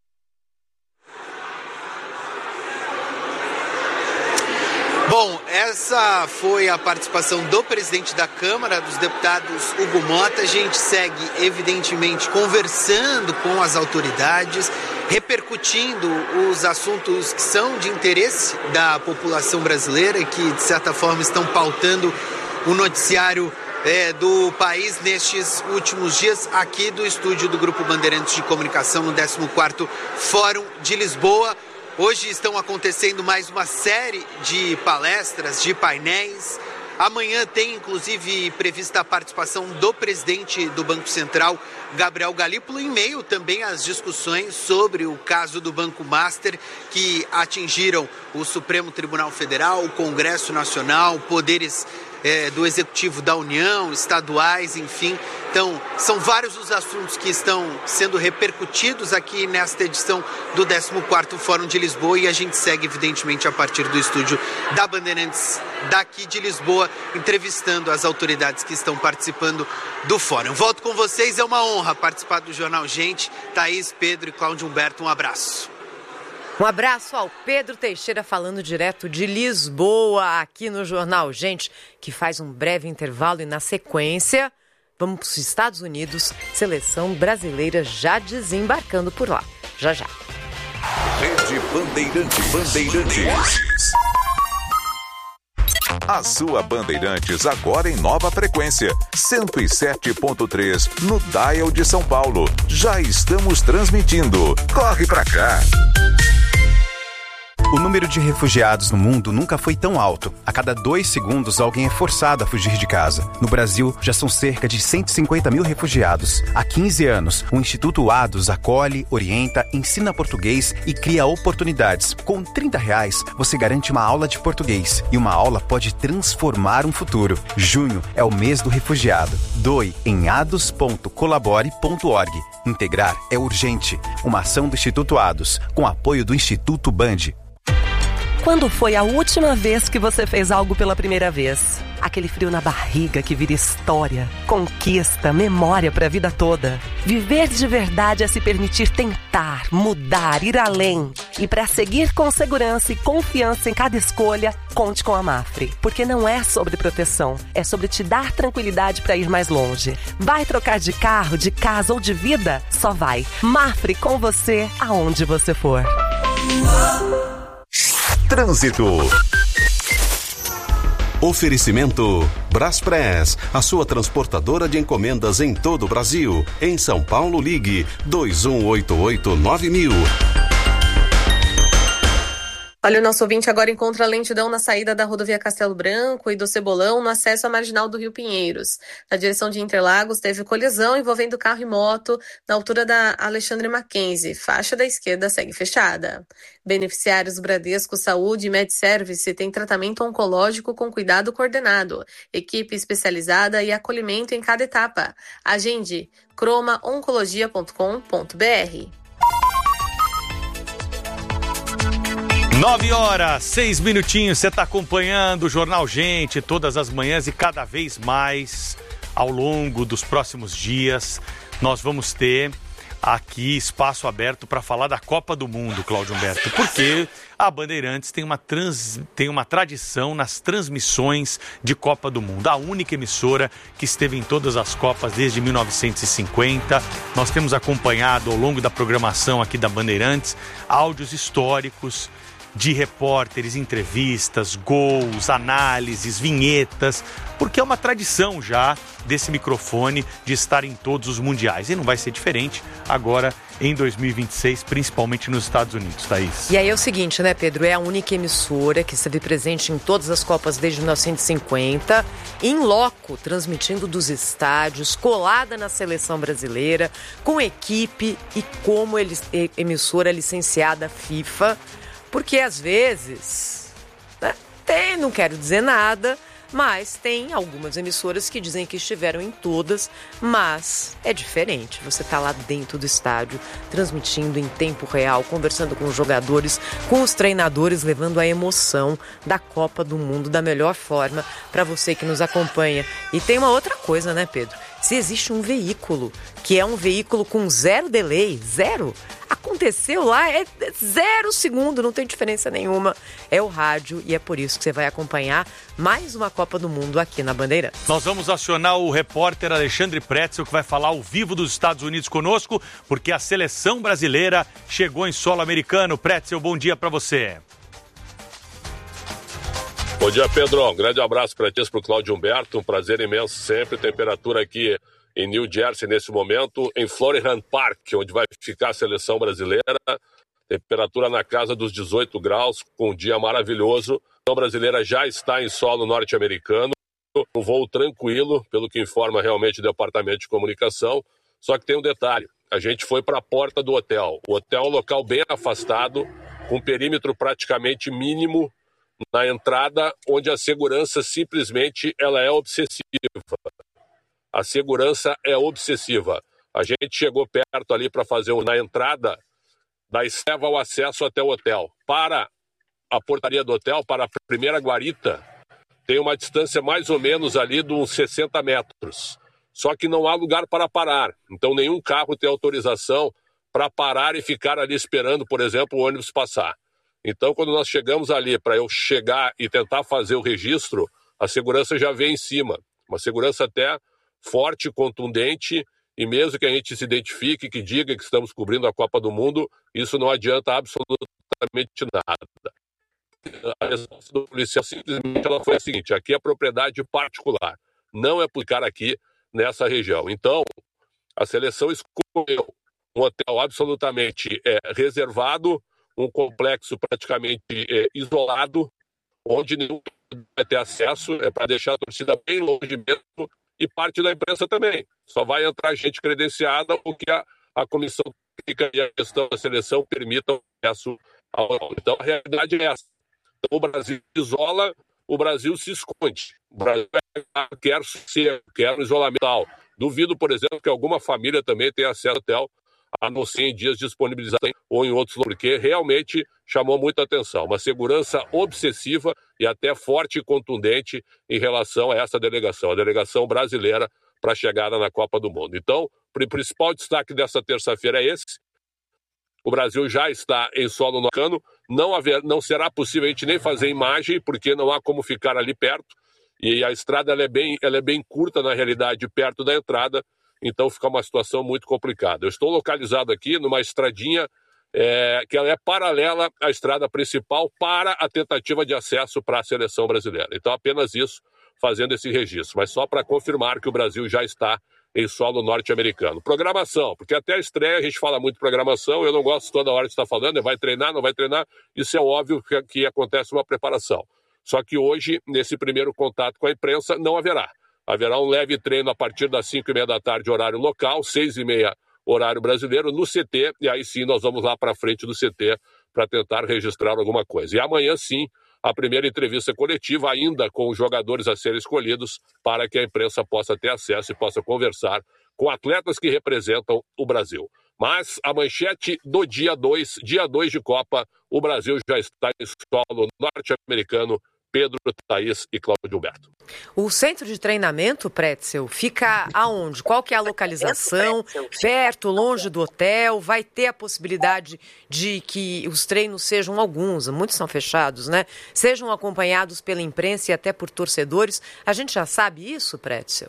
Bom, essa foi a participação do presidente da Câmara dos Deputados, Hugo Mota. A gente segue, evidentemente, conversando com as autoridades, repercutindo os assuntos que são de interesse da população brasileira e que, de certa forma, estão pautando o noticiário é, do país nestes últimos dias, aqui do estúdio do Grupo Bandeirantes de Comunicação, no décimo quarto Fórum de Lisboa. Hoje estão acontecendo mais uma série de palestras, de painéis. Amanhã tem, inclusive, prevista a participação do presidente do Banco Central, Gabriel Galípolo, em meio também às discussões sobre o caso do Banco Master, que atingiram o Supremo Tribunal Federal, o Congresso Nacional, poderes é, do Executivo da União, estaduais, enfim. Então, são vários os assuntos que estão sendo repercutidos aqui nesta edição do décimo quarto Fórum de Lisboa e a gente segue, evidentemente, a partir do estúdio da Bandeirantes daqui de Lisboa, entrevistando as autoridades que estão participando do Fórum. Volto com vocês, é uma honra participar do Jornal Gente. Thaís, Pedro e Cláudio Humberto, um abraço. Um abraço ao Pedro Teixeira, falando direto de Lisboa, aqui no Jornal Gente, que faz um breve intervalo e, na sequência, vamos para os Estados Unidos, seleção brasileira já desembarcando por lá. Já, já. Rede Bandeirantes. Bandeirantes. A sua Bandeirantes agora em nova frequência, cento e sete ponto três no Dial de São Paulo. Já estamos transmitindo. Corre pra cá. O número número de refugiados no mundo nunca foi tão alto. A cada dois segundos, alguém é forçado a fugir de casa. No Brasil, já são cerca de cento e cinquenta mil refugiados. Há quinze anos, o Instituto Ados acolhe, orienta, ensina português e cria oportunidades. Com trinta reais, você garante uma aula de português. E uma aula pode transformar um futuro. Junho é o mês do refugiado. Doe em ados ponto colabore ponto org. Integrar é urgente. Uma ação do Instituto Ados, com apoio do Instituto Band. Quando foi a última vez que você fez algo pela primeira vez? Aquele frio na barriga que vira história, conquista, memória para a vida toda. Viver de verdade é se permitir tentar, mudar, ir além. E para seguir com segurança e confiança em cada escolha, conte com a Mafre. Porque não é sobre proteção, é sobre te dar tranquilidade para ir mais longe. Vai trocar de carro, de casa ou de vida? Só vai. Mafre com você, aonde você for. Trânsito. Oferecimento Braspress, a sua transportadora de encomendas em todo o Brasil. Em São Paulo, ligue dois um oito oito nove mil. Olha, o nosso ouvinte agora encontra lentidão na saída da rodovia Castelo Branco e do Cebolão no acesso à marginal do Rio Pinheiros. Na direção de Interlagos, teve colisão envolvendo carro e moto na altura da Alexandre Mackenzie. Faixa da esquerda segue fechada. Beneficiários Bradesco Saúde e MedService têm tratamento oncológico com cuidado coordenado, equipe especializada e acolhimento em cada etapa. Agende croma oncologia ponto com ponto b r. Nove horas, seis minutinhos, você está acompanhando o Jornal Gente todas as manhãs e cada vez mais ao longo dos próximos dias nós vamos ter aqui espaço aberto para falar da Copa do Mundo, Cláudio Humberto, porque a Bandeirantes tem uma, trans, tem uma tradição nas transmissões de Copa do Mundo, a única emissora que esteve em todas as Copas desde mil novecentos e cinquenta. Nós temos acompanhado ao longo da programação aqui da Bandeirantes áudios históricos de repórteres, entrevistas, gols, análises, vinhetas, porque é uma tradição já desse microfone de estar em todos os mundiais. E não vai ser diferente agora em dois mil e vinte e seis, principalmente nos Estados Unidos, Thaís. E aí é o seguinte, né, Pedro? É a única emissora que esteve presente em todas as Copas desde mil novecentos e cinquenta, em loco, transmitindo dos estádios, colada na seleção brasileira, com equipe e como emissora licenciada FIFA. Porque às vezes, né, tem, não quero dizer nada, mas tem algumas emissoras que dizem que estiveram em todas, mas é diferente. Você está lá dentro do estádio, transmitindo em tempo real, conversando com os jogadores, com os treinadores, levando a emoção da Copa do Mundo da melhor forma para você que nos acompanha. E tem uma outra coisa, né, Pedro? Se existe um veículo que é um veículo com zero delay, zero, aconteceu lá, é zero segundo, não tem diferença nenhuma. É o rádio e é por isso que você vai acompanhar mais uma Copa do Mundo aqui na Bandeirantes. Nós vamos acionar o repórter Alexandre Pretzel, que vai falar ao vivo dos Estados Unidos conosco, porque a seleção brasileira chegou em solo americano. Pretzel, bom dia para você. Bom dia, Pedro. Um grande abraço para ti, para o Cláudio Humberto. Um prazer imenso sempre. Temperatura aqui em New Jersey nesse momento, em Florham Park, onde vai ficar a seleção brasileira. Temperatura na casa dos dezoito graus, com um dia maravilhoso. A seleção brasileira já está em solo norte-americano. Um voo tranquilo, pelo que informa realmente o Departamento de Comunicação. Só que tem um detalhe. A gente foi para a porta do hotel. O hotel é um local bem afastado, com um perímetro praticamente mínimo na entrada, onde a segurança simplesmente ela é obsessiva. A segurança é obsessiva. A gente chegou perto ali para fazer na entrada, da esceva o acesso até o hotel. Para a portaria do hotel, para a primeira guarita, tem uma distância mais ou menos ali de uns sessenta metros. Só que não há lugar para parar. Então nenhum carro tem autorização para parar e ficar ali esperando, por exemplo, o ônibus passar. Então, quando nós chegamos ali para eu chegar e tentar fazer o registro, a segurança já veio em cima. Uma segurança até forte, contundente, e mesmo que a gente se identifique, que diga que estamos cobrindo a Copa do Mundo, isso não adianta absolutamente nada. A resposta do policial simplesmente ela foi a seguinte: aqui é propriedade particular, não é por ficar aqui nessa região. Então, a seleção escolheu um hotel absolutamente é, reservado, um complexo praticamente é, isolado, onde nenhum vai ter acesso, é para deixar a torcida bem longe mesmo, e parte da imprensa também. Só vai entrar gente credenciada, o que a, a comissão técnica e a gestão da seleção permitam acesso ao. Então a realidade é essa. Então, o Brasil isola, o Brasil se esconde. O Brasil quer ser, quer um isolamento tal. Duvido, por exemplo, que alguma família também tenha acesso ao hotel, a não ser em dias disponibilizados ou em outros lugares, porque realmente chamou muita atenção. Uma segurança obsessiva e até forte e contundente em relação a essa delegação, a delegação brasileira para a chegada na Copa do Mundo. Então, o principal destaque dessa terça-feira é esse. O Brasil já está em solo norte-americano, não, haver, não será possível a gente nem fazer imagem, porque não há como ficar ali perto, e a estrada ela é, bem, ela é bem curta, na realidade, perto da entrada, então fica uma situação muito complicada. Eu estou localizado aqui numa estradinha é, que ela é paralela à estrada principal para a tentativa de acesso para a seleção brasileira. Então apenas isso, fazendo esse registro, mas só para confirmar que o Brasil já está em solo norte-americano. Programação, porque até a estreia a gente fala muito de programação, eu não gosto toda hora de estar falando, vai treinar, não vai treinar, isso é óbvio que, que acontece uma preparação. Só que hoje, nesse primeiro contato com a imprensa, não haverá. Haverá um leve treino a partir das cinco e meia da tarde, horário local, seis e meia, horário brasileiro, no C T, e aí sim nós vamos lá para frente do C T para tentar registrar alguma coisa. E amanhã sim, a primeira entrevista coletiva, ainda com os jogadores a serem escolhidos, para que a imprensa possa ter acesso e possa conversar com atletas que representam o Brasil. Mas a manchete do dia dois, dia dois de Copa, o Brasil já está em solo norte-americano. Pedro, Thaís e Cláudio Humberto. O centro de treinamento, Pretzel, fica aonde? Qual que é a localização? Perto, longe do hotel? Vai ter a possibilidade de que os treinos sejam alguns, muitos são fechados, né? Sejam acompanhados pela imprensa e até por torcedores. A gente já sabe isso, Pretzel?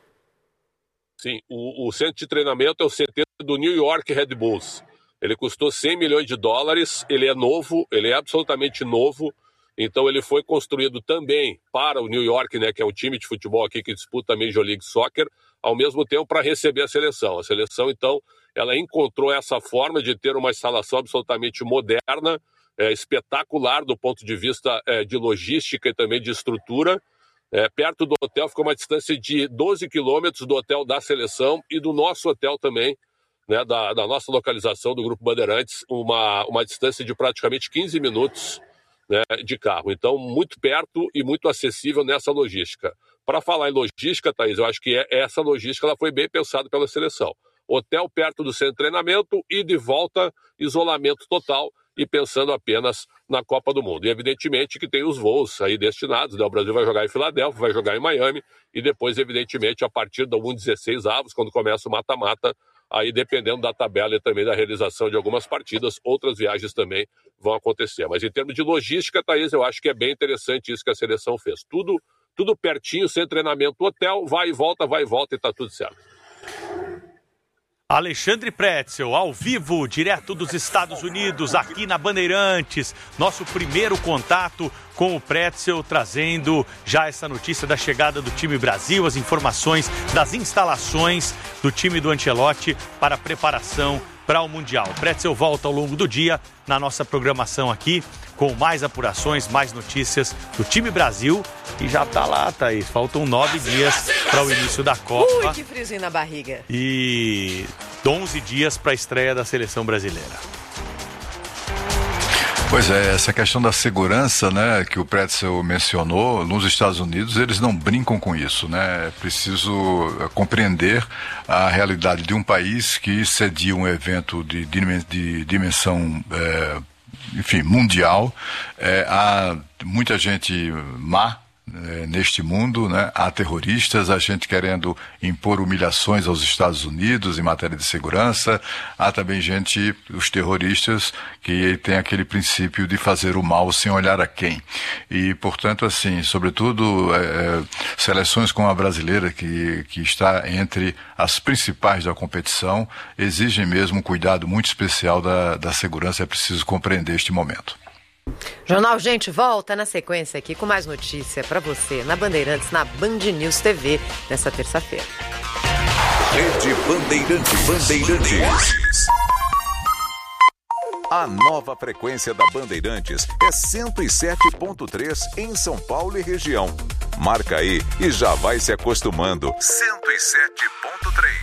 Sim, o, o centro de treinamento é o C T do New York Red Bulls. Ele custou cem milhões de dólares, ele é novo, ele é absolutamente novo. Então ele foi construído também para o New York, né, que é um time de futebol aqui que disputa a Major League Soccer, ao mesmo tempo para receber a seleção. A seleção, então, ela encontrou essa forma de ter uma instalação absolutamente moderna, é, espetacular do ponto de vista é, de logística e também de estrutura. É, perto do hotel ficou uma distância de doze quilômetros do hotel da seleção e do nosso hotel também, né, da, da nossa localização do Grupo Bandeirantes, uma, uma distância de praticamente quinze minutos, né, de carro. Então, muito perto e muito acessível nessa logística. Para falar em logística, Thaís, eu acho que é, essa logística ela foi bem pensada pela seleção. Hotel perto do centro de treinamento e de volta, isolamento total e pensando apenas na Copa do Mundo. E evidentemente que tem os voos aí destinados, né? O Brasil vai jogar em Filadélfia, vai jogar em Miami e depois, evidentemente, a partir do um dezesseis avos, quando começa o mata-mata, aí dependendo da tabela e também da realização de algumas partidas, outras viagens também vão acontecer. Mas em termos de logística, Thaís, eu acho que é bem interessante isso que a seleção fez. Tudo, tudo pertinho, sem treinamento, hotel, vai e volta, vai e volta e tá tudo certo. Alexandre Pretzel, ao vivo, direto dos Estados Unidos, aqui na Bandeirantes. Nosso primeiro contato com o Pretzel, trazendo já essa notícia da chegada do time Brasil, as informações das instalações do time do Ancelotti para a preparação para o Mundial. O Pretzel volta ao longo do dia na nossa programação aqui, com mais apurações, mais notícias do time Brasil. E já tá lá, Thaís. Faltam nove dias para o início da Copa. Ui, que friozinho na barriga. E onze dias para a estreia da seleção brasileira. Pois é, essa questão da segurança, né, que o Pretzel mencionou, nos Estados Unidos eles não brincam com isso, né? É preciso compreender a realidade de um país que cedia um evento de, de dimensão, é, enfim, mundial. É, há muita gente má É, neste mundo, né? Há terroristas, há gente querendo impor humilhações aos Estados Unidos em matéria de segurança, há também gente, os terroristas, que tem aquele princípio de fazer o mal sem olhar a quem. E, portanto, assim, sobretudo, é, seleções como a brasileira, que, que está entre as principais da competição, exigem mesmo um cuidado muito especial da, da segurança, é preciso compreender este momento. Jornal Gente volta na sequência aqui com mais notícia para você na Bandeirantes, na Band News T V, nessa terça-feira. Rede Bandeirantes. Bandeirantes. A nova frequência da Bandeirantes é cento e sete ponto três em São Paulo e região. Marca aí e já vai se acostumando. cento e sete ponto três.